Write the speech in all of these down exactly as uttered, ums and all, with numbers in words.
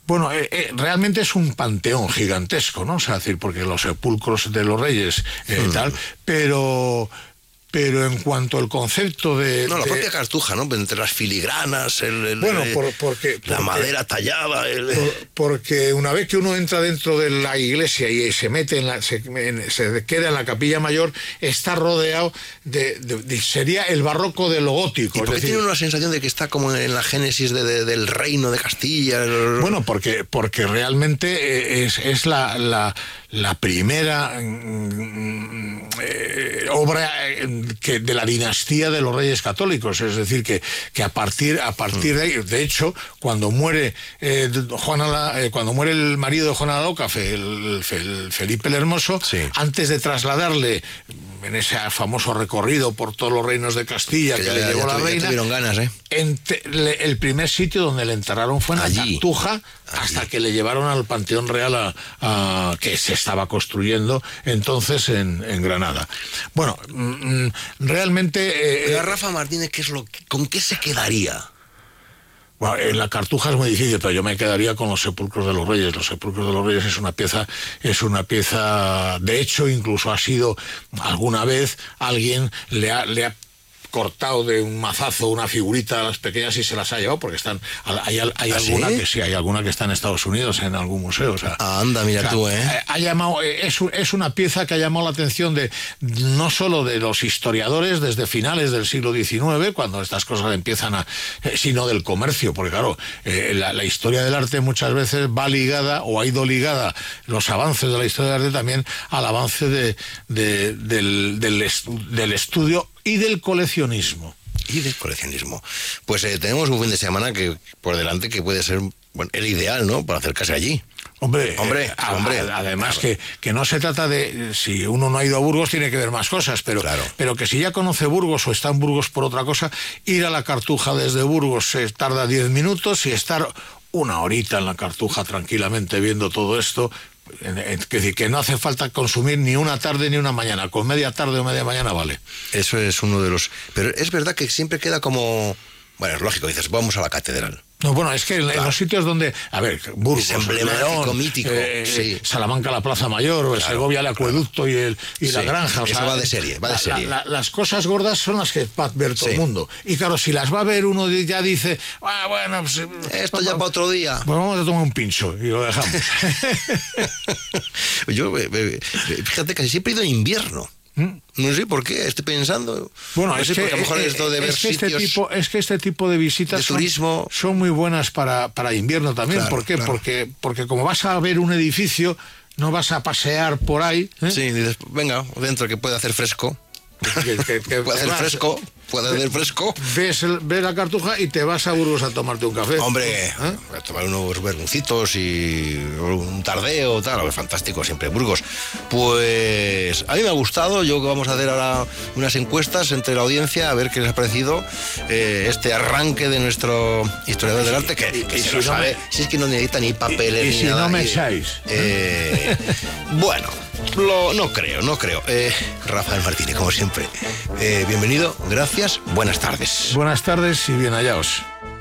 Bueno, eh, eh, realmente es un panteón gigantesco, ¿no? O sea, decir, porque los sepulcros de los reyes eh, mm. tal, pero... Pero en cuanto al concepto de... No, la de... propia cartuja, ¿no? Entre las filigranas, el, el, bueno, por, porque, la porque, madera tallada... El... Por, porque una vez que uno entra dentro de la iglesia y se mete en la... Se, en, se queda en la capilla mayor, está rodeado de... de, de sería el barroco de lo gótico. ¿Y por qué decir, tiene una sensación de que está como en la génesis de, de, del reino de Castilla? El... Bueno, porque, porque realmente es, es la... la la primera eh, obra que, de la dinastía de los Reyes Católicos, es decir, que, que a partir a partir de ahí, de hecho, cuando muere eh, Juana la, eh, cuando muere el marido de Juana la Loca, el, el Felipe el Hermoso, sí. antes de trasladarle en ese famoso recorrido por todos los reinos de Castilla que, que ya, le llevó ya, la ya reina, tuvieron ganas, ¿eh? ente, le, el primer sitio donde le enterraron fue en la Cartuja, hasta Allí. que le llevaron al Panteón Real a, a, que se estaba construyendo entonces en, en Granada. Bueno, mm, realmente... Eh, Rafa Martínez, ¿qué es lo, ¿con qué se quedaría? Bueno, en la Cartuja es muy difícil, pero yo me quedaría con los sepulcros de los reyes. Los sepulcros de los reyes es una pieza, es una pieza, de hecho, incluso ha sido alguna vez alguien le ha, le ha cortado de un mazazo una figurita a las pequeñas y se las ha llevado, porque están hay, hay ¿Ah, alguna sí? que sí, hay alguna que está en Estados Unidos en algún museo, o sea, anda, mira, o sea, tú, ¿eh? Ha llamado, es, es una pieza que ha llamado la atención de no solo de los historiadores desde finales del siglo diecinueve, cuando estas cosas empiezan a, sino del comercio, porque claro, eh, la, la historia del arte muchas veces va ligada, o ha ido ligada, los avances de la historia del arte también al avance de, de, del, del, estu, del estudio y del coleccionismo. Y del coleccionismo. Pues eh, tenemos un fin de semana que por delante que puede ser, bueno, el ideal, ¿no?, para acercarse allí. Hombre, hombre, eh, hombre. Además que, que no se trata de, si uno no ha ido a Burgos tiene que ver más cosas, pero, claro. pero que si ya conoce Burgos o está en Burgos por otra cosa, ir a la Cartuja desde Burgos se tarda diez minutos y estar una horita en la Cartuja tranquilamente viendo todo esto. Es decir, que no hace falta consumir ni una tarde ni una mañana, con media tarde o media mañana vale. Eso es uno de los... Pero es verdad que siempre queda como... Bueno, es lógico, dices, vamos a la catedral. No, bueno, es que en, claro. en los sitios donde, a ver, Burgos, León, mítico, eh, sí. Salamanca, la Plaza Mayor, claro, Segovia, el acueducto claro. y, el, y sí, la granja. O eso sea, va de serie, va de serie. La, la, las cosas gordas son las que va a ver todo sí. el mundo. Y claro, si las va a ver uno ya dice, ah, bueno, pues, esto ya para otro día. Pues vamos a tomar un pincho y lo dejamos. Yo, fíjate, casi siempre he ido en invierno. No sé por qué, estoy pensando. Bueno, no es sé, que, porque a lo mejor eh, esto de ver es que sitios este tipo, es que este tipo de visitas de turismo son, son muy buenas para, para invierno también. Claro, ¿Por qué? Claro. Porque, porque como vas a ver un edificio, no vas a pasear por ahí. ¿eh? Sí, dices, venga, dentro que puede hacer fresco. Que, que, que puede hacer fresco, puede hacer fresco. Ves, el, ves la Cartuja y te vas a Burgos a tomarte un café. Hombre, ¿eh? a tomar unos vermucitos y un tardeo, tal, es fantástico siempre Burgos. Pues a mí me ha gustado. Yo que vamos a hacer ahora unas encuestas entre la audiencia a ver qué les ha parecido eh, este arranque de nuestro historiador del arte, que, que y se si lo no sabe, me, si es que no necesita ni papeles y, y ni si nada. no me y, echáis. Eh, bueno. Lo, no creo, no creo. Eh, Rafael Martínez, como siempre, eh, bienvenido, gracias, buenas tardes. Buenas tardes y bien hallaos.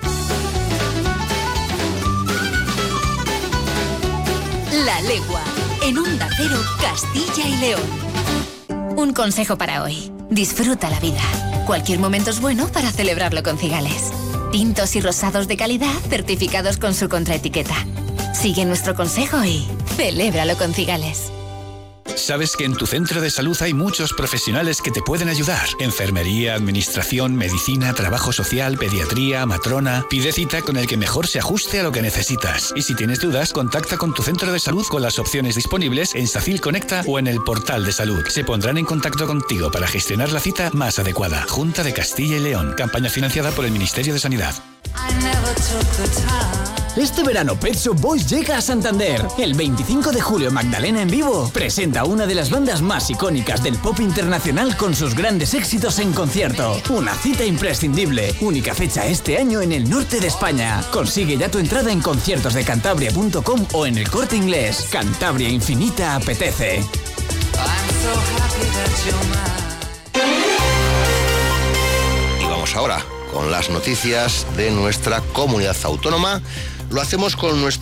La Legua, en Onda Cero, Castilla y León. Un consejo para hoy: disfruta la vida. Cualquier momento es bueno para celebrarlo con Cigales. Tintos y rosados de calidad, certificados con su contraetiqueta. Sigue nuestro consejo y celébralo con Cigales. Sabes que en tu centro de salud hay muchos profesionales que te pueden ayudar. Enfermería, administración, medicina, trabajo social, pediatría, matrona. Pide cita con el que mejor se ajuste a lo que necesitas. Y si tienes dudas, contacta con tu centro de salud con las opciones disponibles en Sacil Conecta o en el portal de salud. Se pondrán en contacto contigo para gestionar la cita más adecuada. Junta de Castilla y León. Campaña financiada por el Ministerio de Sanidad. Este verano Pet Shop Boys llega a Santander. El veinticinco de julio Magdalena en vivo presenta a una de las bandas más icónicas del pop internacional con sus grandes éxitos en concierto. Una cita imprescindible. Única fecha este año en el norte de España. Consigue ya tu entrada en conciertos de cantabria punto com o en el Corte Inglés. Cantabria Infinita apetece. Y vamos ahora con las noticias de nuestra comunidad autónoma. Lo hacemos con nuestro